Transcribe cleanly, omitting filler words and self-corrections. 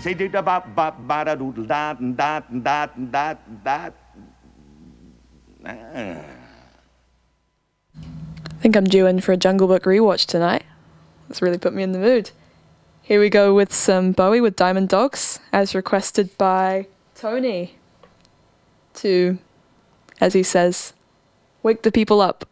Say do da ba ba ba da doodle da da da da da. I think I'm due in for a Jungle Book rewatch tonight. It's really put me in the mood. Here we go with some Bowie with Diamond Dogs, as requested by Tony, to, as he says, wake the people up.